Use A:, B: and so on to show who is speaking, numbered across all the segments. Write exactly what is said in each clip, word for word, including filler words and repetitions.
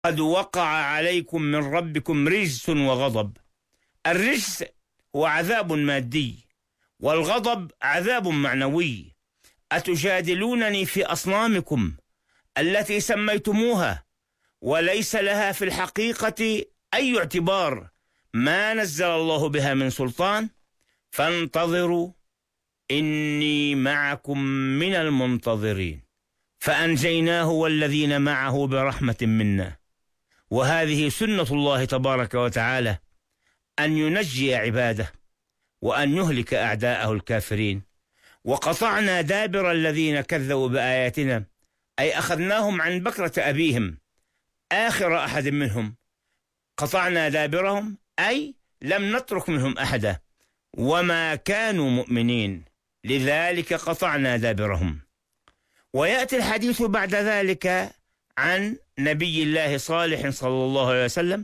A: قد وقع عليكم من ربكم رجس وغضب. الرجس هو عذاب مادي، والغضب عذاب معنوي. أتجادلونني في أصنامكم التي سميتموها وليس لها في الحقيقة أي اعتبار، ما نزل الله بها من سلطان، فانتظروا إني معكم من المنتظرين. فأنجيناه والذين معه برحمة منا. وهذه سنة الله تبارك وتعالى، أن ينجي عباده وأن يهلك أعداءه الكافرين. وقطعنا دابر الذين كذبوا بآياتنا، أي أخذناهم عن بكرة أبيهم آخر أحد منهم. قطعنا دابرهم أي لم نترك منهم أحدا، وما كانوا مؤمنين، لذلك قطعنا دابرهم. ويأتي الحديث بعد ذلك عن نبي الله صالح صلى الله عليه وسلم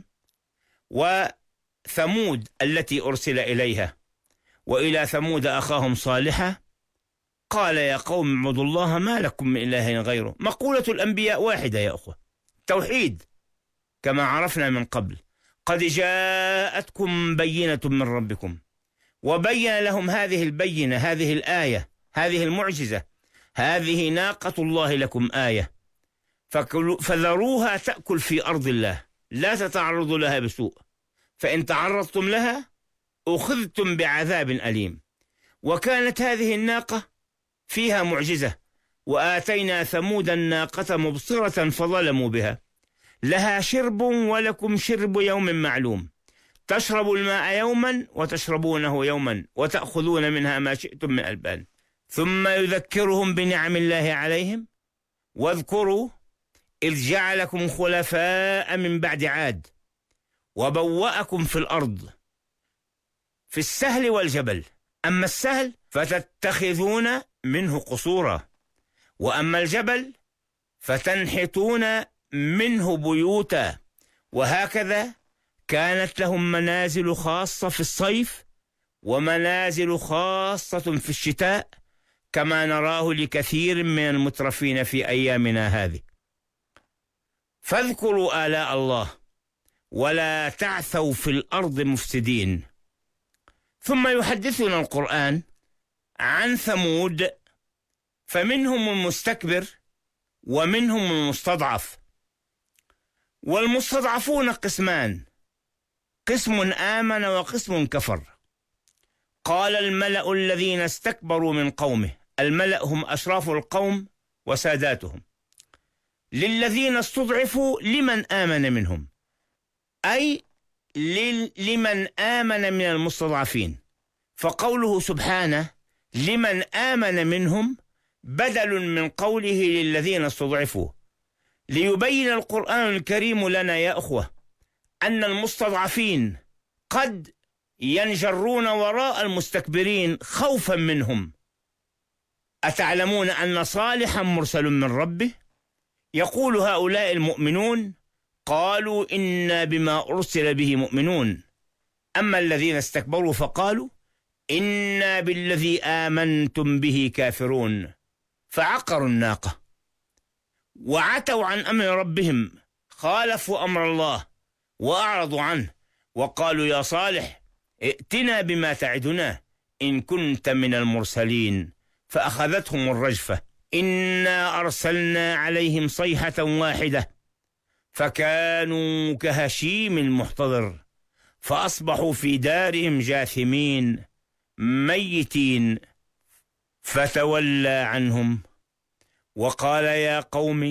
A: وثمود التي أرسل إليها. وإلى ثمود أخاهم صالحا قال يا قوم اعبدوا الله ما لكم من إله غيره. مقولة الأنبياء واحدة يا أخوة، توحيد كما عرفنا من قبل. قد جاءتكم بينة من ربكم، وبين لهم هذه البينة، هذه الآية، هذه المعجزة، هذه ناقة الله لكم آية، فذروها تأكل في أرض الله، لا تتعرضوا لها بسوء، فإن تعرضتم لها أخذتم بعذاب أليم. وكانت هذه الناقة فيها معجزة. وآتينا ثمود الناقة مبصرة فظلموا بها، لها شرب ولكم شرب يوم معلوم، تشرب الماء يوما وتشربونه يوما وتأخذون منها ما شئتم من ألبان، ثم يذكرهم بنعم الله عليهم. واذكروا إذ جعلكم خلفاء من بعد عاد وبوأكم في الأرض في السهل والجبل. أما السهل فتتخذون منه قصورا، وأما الجبل فتنحتون منه بيوتا. وهكذا كانت لهم منازل خاصة في الصيف ومنازل خاصة في الشتاء، كما نراه لكثير من المترفين في أيامنا هذه. فاذكروا آلاء الله ولا تعثوا في الأرض مفسدين. ثم يحدثنا القرآن عن ثمود، فمنهم المستكبر ومنهم المستضعف. والمستضعفون قسمان، قسم آمن وقسم كفر. قال الملأ الذين استكبروا من قومه، الملأ هم أشراف القوم وساداتهم، للذين استضعفوا لمن آمن منهم، أي لمن آمن من المستضعفين. فقوله سبحانه لمن آمن منهم بدل من قوله للذين استضعفوا، ليبين القرآن الكريم لنا يا أخوة أن المستضعفين قد ينجرون وراء المستكبرين خوفا منهم. أتعلمون أن صالحا مرسل من ربه؟ يقول هؤلاء المؤمنون قالوا إنا بما أرسل به مؤمنون، أما الذين استكبروا فقالوا إنا بالذي آمنتم به كافرون، فعقروا الناقة وعتوا عن أمر ربهم، خالفوا أمر الله وأعرضوا عنه، وقالوا يا صالح ائتنا بما تعدنا إن كنت من المرسلين، فأخذتهم الرجفة. إنا أرسلنا عليهم صيحة واحدة فكانوا كهشيم المحتضر، فأصبحوا في دارهم جاثمين ميتين. فتولى عنهم وقال يا قوم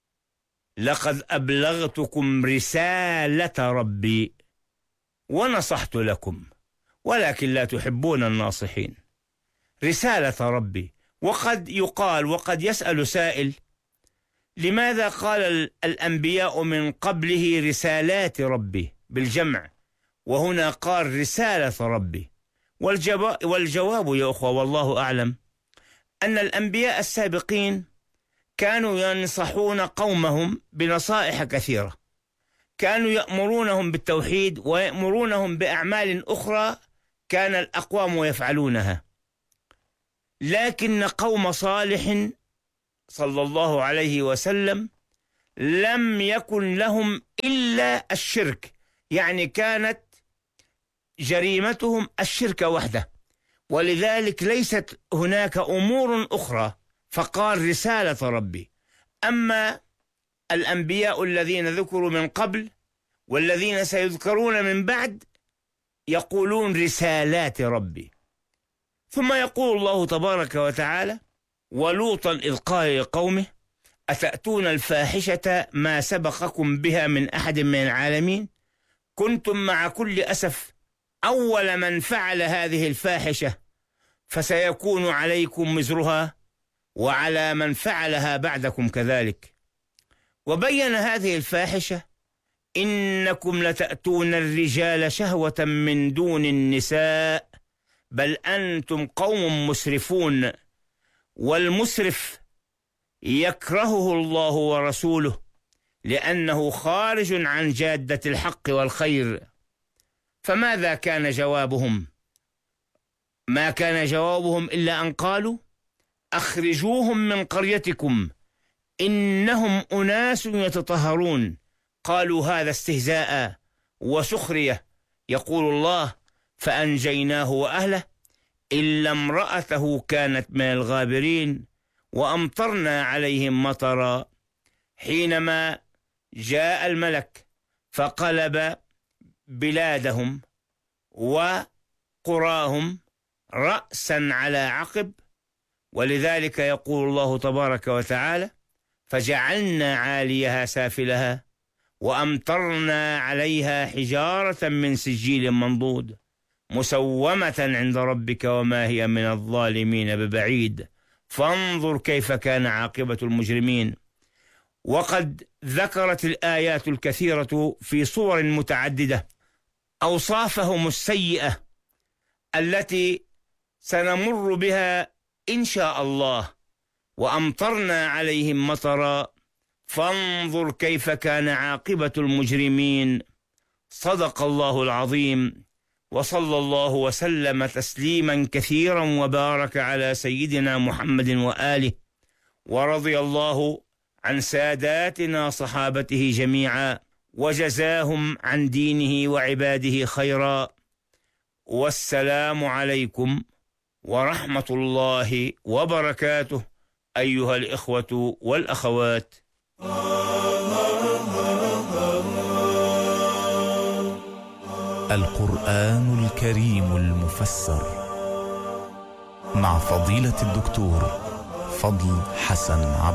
A: لقد أبلغتكم رسالة ربي ونصحت لكم ولكن لا تحبون الناصحين. رسالة ربي. وقد يقال وقد يسأل سائل لماذا قال الأنبياء من قبله رسالات ربي بالجمع وهنا قال رسالة ربي؟ والجواب يا أخوة والله أعلم أن الأنبياء السابقين كانوا ينصحون قومهم بنصائح كثيرة، كانوا يأمرونهم بالتوحيد ويأمرونهم بأعمال أخرى كان الأقوام يفعلونها، لكن قوم صالح صلى الله عليه وسلم لم يكن لهم إلا الشرك، يعني كانت جريمتهم الشرك وحده، ولذلك ليست هناك أمور أخرى، فقال رسالة ربي. أما الأنبياء الذين ذكروا من قبل والذين سيذكرون من بعد يقولون رسالات ربي. ثم يقول الله تبارك وتعالى: ولوطا إذ قال لقومه أتأتون الفاحشة ما سبقكم بها من أحد من العالمين كنتم مع كل أسف أول من فعل هذه الفاحشة فسيكون عليكم وزرها وعلى من فعلها بعدكم كذلك. وبين هذه الفاحشة: إنكم لتأتون الرجال شهوة من دون النساء بل أنتم قوم مسرفون. والمسرف يكرهه الله ورسوله لأنه خارج عن جادة الحق والخير. فماذا كان جوابهم؟ ما كان جوابهم إلا أن قالوا: أخرجوهم من قريتكم إنهم أناس يتطهرون. قالوا هذا استهزاء وسخرية. يقول الله: فأنجيناه وأهله إلا امرأته كانت من الغابرين وأمطرنا عليهم مطرا. حينما جاء الملك فقلب بلادهم وقراهم رأسا على عقب، ولذلك يقول الله تبارك وتعالى: فجعلنا عاليها سافلها وأمطرنا عليها حجارة من سجيل منضود مسومة عند ربك وما هي من الظالمين ببعيد فانظر كيف كان عاقبة المجرمين. وقد ذكرت الآيات الكثيرة في صور متعددة أوصافهم السيئة التي سنمر بها إن شاء الله. وأمطرنا عليهم مطرا فانظر كيف كان عاقبة المجرمين. صدق الله العظيم، وصلى الله وسلم تسليما كثيرا وبارك على سيدنا محمد وآله، ورضي الله عن ساداتنا صحابته جميعا وجزاهم عن دينه وعباده خيرا. والسلام عليكم ورحمة الله وبركاته أيها الإخوة والأخوات.
B: القرآن الكريم المفسر مع فضيلة الدكتور فضل حسن عبد